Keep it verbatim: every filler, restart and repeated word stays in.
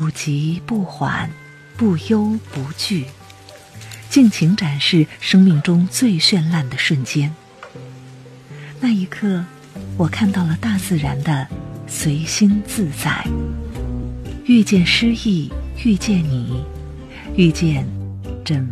不急不缓，不忧不惧，尽情展示生命中最绚烂的瞬间。那一刻，我看到了大自然的随心自在，遇见诗意，遇见你，遇见这